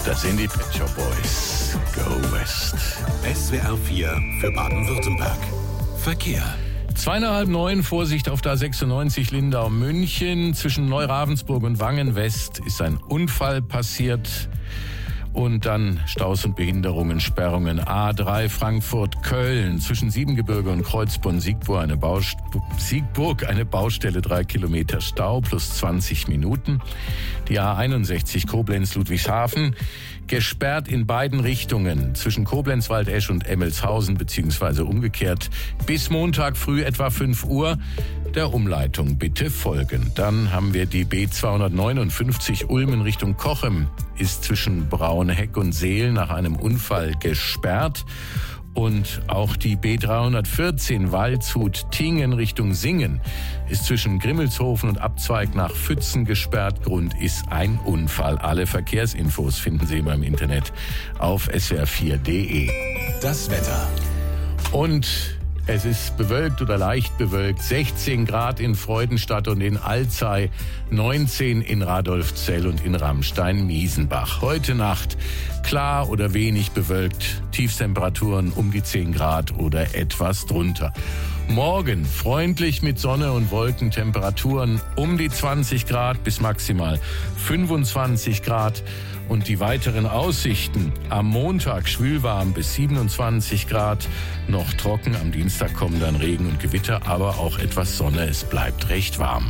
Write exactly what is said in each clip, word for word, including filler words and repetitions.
Das sind die Pet Shop Boys. Go West. S W R vier für Baden-Württemberg. Verkehr. Zweieinhalb neun, Vorsicht auf der A sechsundneunzig Lindau-München. Zwischen Neuravensburg und Wangen-West ist ein Unfall passiert. Und dann Staus und Behinderungen, Sperrungen. A drei Frankfurt-Köln. Zwischen Siebengebirge und Kreuzborn-Siegburg eine, Baust- Siegburg eine Baustelle, drei Kilometer Stau plus zwanzig Minuten. Die A einundsechzig Koblenz-Ludwigshafen. Gesperrt in beiden Richtungen. Zwischen Koblenz, Waldesch und Emmelshausen beziehungsweise umgekehrt. Bis Montag früh etwa fünf Uhr. Der Umleitung bitte folgen. Dann haben wir die B zweihundertneunundfünfzig Ulm in Richtung Cochem. Ist zwischen Braunheck und Seel nach einem Unfall gesperrt. Und auch die B dreihundertvierzehn Waldshut-Tingen Richtung Singen ist zwischen Grimmelshofen und Abzweig nach Pfützen gesperrt. Grund ist ein Unfall. Alle Verkehrsinfos finden Sie immer im Internet auf S W R vier Punkt de. Das Wetter. Und es ist bewölkt oder leicht bewölkt. sechzehn Grad in Freudenstadt und in Alzey, neunzehn in Radolfzell und in Ramstein-Miesenbach. Heute Nacht klar oder wenig bewölkt. Tiefstemperaturen um die zehn Grad oder etwas drunter. Morgen freundlich mit Sonne und Wolken, Temperaturen um die zwanzig Grad bis maximal fünfundzwanzig Grad. Und die weiteren Aussichten: am Montag schwülwarm bis siebenundzwanzig Grad, noch trocken, am Dienstag kommen dann Regen und Gewitter, aber auch etwas Sonne, es bleibt recht warm.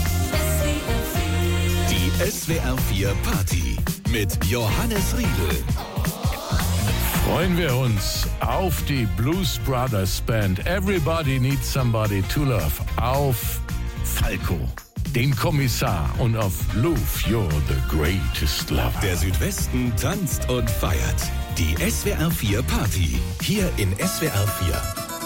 Die S W R vier Party mit Johannes Riedl. Freuen wir uns auf die Blues Brothers Band Everybody Needs Somebody to Love, auf Falco, den Kommissar, und auf Louvre, You're the Greatest Lover. Der Südwesten tanzt und feiert. Die S W R vier Party. Hier in S W R vier.